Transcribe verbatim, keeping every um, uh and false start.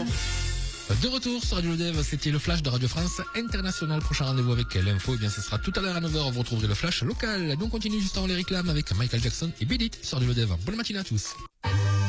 De retour sur Radio Dev, c'était le flash de Radio France International. Prochain rendez-vous avec l'info, et bien ce sera tout à l'heure à neuf heures, vous retrouverez le flash local. Donc on continue juste avant les réclames avec Michael Jackson et Beat It sur Radio Dev. Bonne matinée à tous.